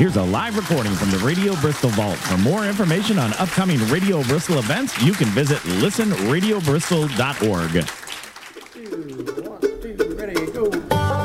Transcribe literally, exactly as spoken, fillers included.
Here's a live recording from the Radio Bristol Vault. For more information on upcoming Radio Bristol events, you can visit listen radio bristol dot org.